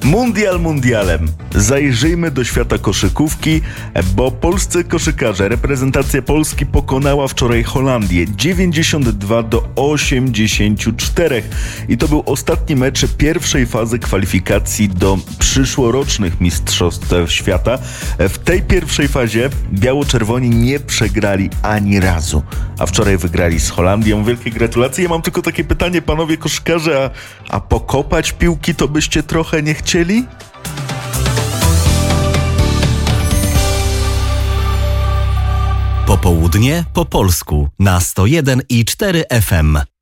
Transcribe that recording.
Mundial mundialem. Zajrzyjmy do świata koszykówki, bo polscy koszykarze, reprezentacja Polski pokonała wczoraj Holandię 92-84 i to był ostatni mecz pierwszej fazy kwalifikacji do przyszłorocznych Mistrzostw Świata. W tej pierwszej fazie biało-czerwoni nie przegrali ani razu, a wczoraj wygrali z Holandią. Wielkie gratulacje. Ja mam tylko takie pytanie, panowie koszykarze, a pokopać piłki to byście trochę nie chcieli? Popołudnie po polsku na 101,4 FM.